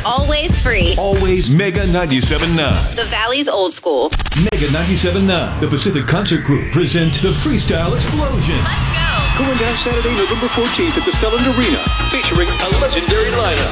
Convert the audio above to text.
Always free. Always Mega 97.9. The Valley's old school. Mega 97.9. The Pacific Concert Group present the Freestyle Explosion. Let's go. Going down Saturday, November 14th at the Selland Arena, featuring a legendary lineup.